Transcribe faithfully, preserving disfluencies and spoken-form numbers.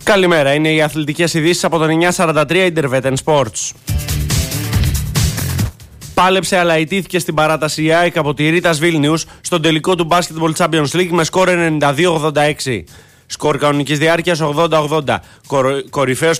Καλημέρα, είναι οι αθλητικές ειδήσεις από τον εννιακόσια σαράντα τρία Intervetten Sports. Πάλεψε αλλά ιτήθηκε στην παράταση η ΑΕΚ από τη Ρίτας Βίλνιους στον τελικό του Basketball Champions League με σκορ ενενήντα δύο ογδόντα έξι. Σκορ κανονικής διάρκειας ογδόντα ογδόντα. Κορυφαίος